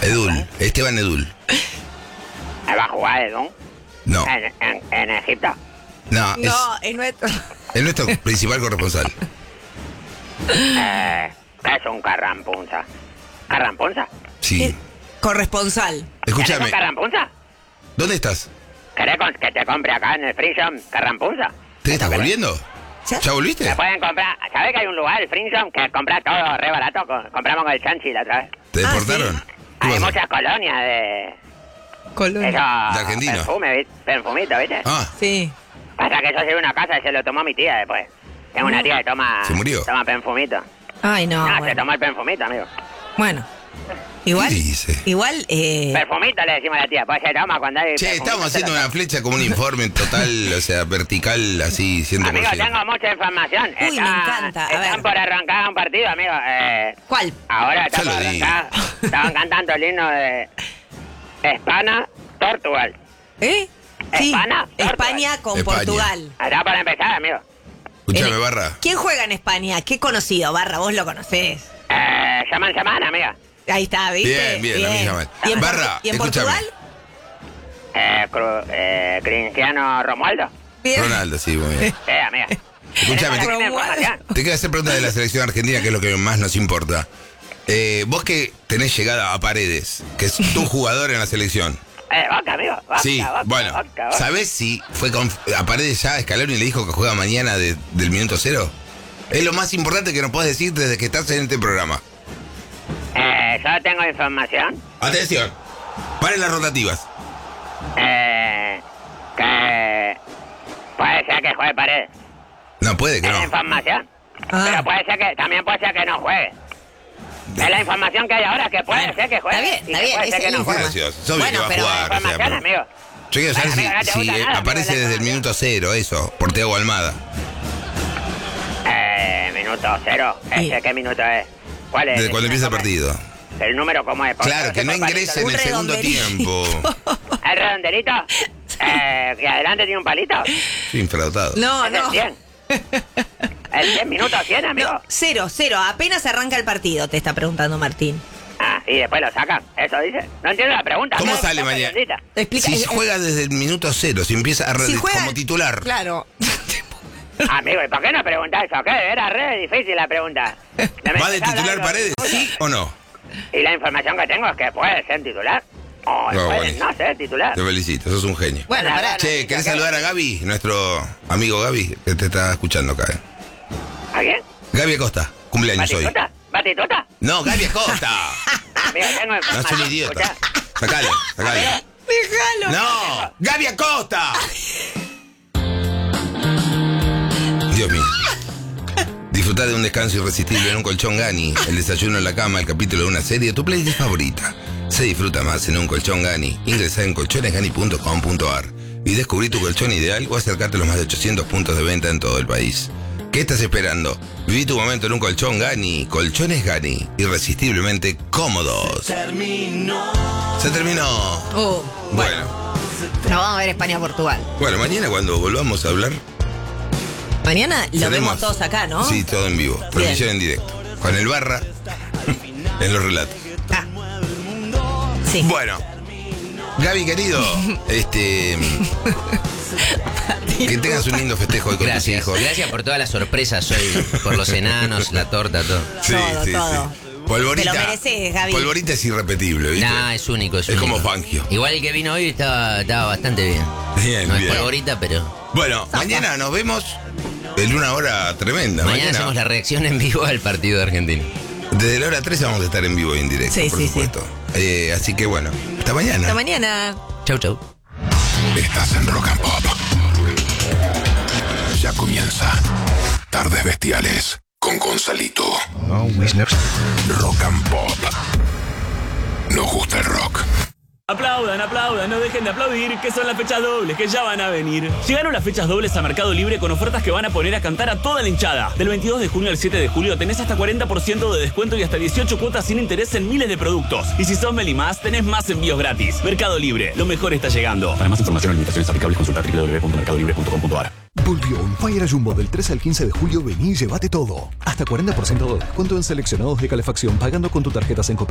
Edul, Esteban Edul. ¿Va a jugar Edul? No. ¿En Egipto? No, es nuestro. es nuestro principal corresponsal. Es un carrampunza. ¿Carrampunza? Sí. Corresponsal. Escúchame, ¿Querés un carrampunza? ¿dónde estás? ¿Querés que te compre acá en el Freezone carrampunza? ¿Te estás volviendo? ¿Ya? ¿Ya volviste? Me pueden comprar. ¿Sabés que hay un lugar, el Freezone, que compras todo re barato? Compramos con el Chanchi la otra vez. ¿Te deportaron? sí. ¿Qué Hay pasa? muchas colonias de... Colonia. Eso, De argentino. Perfumito, ¿viste? Ah, Sí. Pasa que yo llevé una casa y se lo tomó mi tía después. Tengo una tía que toma... ¿Se murió? Toma perfumito. Ay, no. No, se bueno. tomó el perfumito, amigo. Bueno. Igual. ¿qué dice? Igual. Perfumito le decimos a la tía, pues se toma cuando hay... Che, perfumito, estamos se haciendo lo una flecha como un informe total, o sea, vertical, así, 100%. Amigo, tengo mucha información. Uy, me encanta. A ver. Están por arrancar un partido, amigo. ¿Cuál? Ahora están Ya por lo digo. arrancar. Estaban cantando el himno de España, Portugal. ¿Eh? Sí. España, España con España. Portugal. Está para empezar, amigo. Escúchame, Barra. ¿Quién juega en España? ¿Qué conocido? Barra, vos lo conocés. Llaman semana, amiga. Ahí está, ¿viste? Bien, a mí llaman. ¿Y en, Barra, ¿y en escúchame. Portugal? Cristiano Romualdo. Bien. Ronaldo, sí, muy bien. Sí, amiga. Escúchame, Tenés una información. Te quiero hacer preguntas de la selección argentina, que es lo que más nos importa. Vos que tenés llegada a Paredes, que es tu jugador en la selección. Boca, amigo. Boca, Sí, Boca, bueno, Boca. ¿sabés si fue a Paredes ya Scaloni y le dijo que juega mañana del minuto cero? Es lo más importante que nos puedes decir desde que estás en este programa. Yo tengo información. Atención, paren las rotativas. Que puede ser que juegue Paredes. No, puede que Es no. la información. Ah. Pero puede ser que, también puede ser que no juegue. Es la información que hay ahora, que puede ser que juegue. Está bien, y está que bien, puede ser esa que no es Qué juegue. gracioso. Es obvio Bueno, que va a pero jugar. o sea, Información, pero- amigo. Yo quiero saber Bueno, amigo, no te si gusta nada, aparece amigo, desde el la minuto cero, eso, por Thiago Almada. Minuto cero. Sí. ¿Qué minuto es? ¿Cuál es? Desde cuando empieza el ¿Cómo es? partido. ¿El número cómo es? Claro, que no ingrese en Un el segundo redondelito. tiempo. ¿El redondelito? ¿Que adelante tiene un palito? Estoy infrautado. No, ¿Es el no. 100? ¿El 100 minutos 100, amigo? No, cero. Apenas arranca el partido, te está preguntando Martín. Y después lo sacan. ¿Eso dice? No entiendo la pregunta. ¿Cómo amigo, sale está mañana? redondita. Explica. Si juega desde el minuto cero, si empieza a Si juega- como titular. Claro. Amigo, ¿y por qué no preguntás eso? ¿Qué? Era re difícil la pregunta. ¿Va de titular Paredes? ¿Sí o no? Y la información que tengo es que puede ser titular. O No, puede buenísimo. no ser titular. Te felicito, sos un genio. Bueno, pará. Che, ¿querés saludar a Gaby? Nuestro amigo Gaby, que te está escuchando acá. ¿A quién? Gaby Acosta, cumpleaños hoy. ¿Batistuta? ¿Batistuta? No, Gaby Acosta. Amigo, tengo No, es un información. idiota. Escuchá. Sacalo, sacalo. Déjalo. ¡No! ¡Gaby Acosta! Dios mío. Disfrutar de un descanso irresistible en un colchón Gani, el desayuno en la cama, el capítulo de una serie, tu playlist favorita. Se disfruta más en un colchón Gani. Ingresá en colchonesgani.com.ar y descubrí tu colchón ideal o acercarte a los más de 800 puntos de venta en todo el país. ¿Qué estás esperando? Viví tu momento en un colchón Gani. Colchones Gani, irresistiblemente cómodos. Se terminó. Bueno, No vamos a ver España-Portugal. mañana cuando volvamos a hablar, Mañana lo tenemos- vemos todos acá, ¿no? Sí, todo en vivo. Transmisión en directo. Con el Barra en los relatos. Ah. Sí. Bueno, Gaby querido, que tengas un lindo festejo hoy con tus Gracias, hijos. gracias por todas las sorpresas hoy, por los enanos, la torta, todo. Sí, Todo, sí, todo. sí. Polvorita. Te lo mereces, Gaby. Polvorita es irrepetible, ¿viste? Nah, es único, es único. como Fangio. Igual el que vino hoy estaba bastante bien. Bien, No bien. es polvorita, pero... Bueno, mañana nos vemos en una hora tremenda. Mañana hacemos la reacción en vivo al partido de Argentina. Desde la hora 13 vamos a estar en vivo y en directo, Sí, por sí, supuesto. Así que bueno, hasta mañana. Hasta mañana. Chau, chau. Estás en Rock and Pop. Ya comienza Tardes Bestiales con Gonzalito. Rock and Pop. Nos gusta el rock. Aplaudan, aplaudan, no dejen de aplaudir, que son las fechas dobles, que ya van a venir. Llegaron las fechas dobles a Mercado Libre con ofertas que van a poner a cantar a toda la hinchada. Del 22 de junio al 7 de julio tenés hasta 40% de descuento y hasta 18 cuotas sin interés en miles de productos. Y si sos Melimás, tenés más envíos gratis. Mercado Libre, lo mejor está llegando. Para más información o limitaciones aplicables, consulta www.mercadolibre.com.ar. Volvió un Fire Jumbo del 3 al 15 de julio. Vení y llévate todo. Hasta 40% de descuento en seleccionados de calefacción pagando con tu tarjeta Senco.